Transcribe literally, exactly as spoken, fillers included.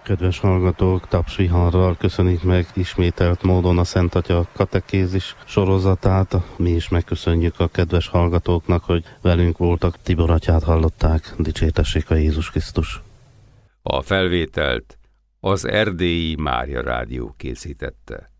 Kedves hallgatók, tapsviharral köszönik meg ismételt módon a Szent Atya katekézis sorozatát. Mi is megköszönjük a kedves hallgatóknak, hogy velünk voltak. Tibor atyát hallották, dicsértessék a Jézus Krisztus. A felvételt az Erdélyi Mária Rádió készítette.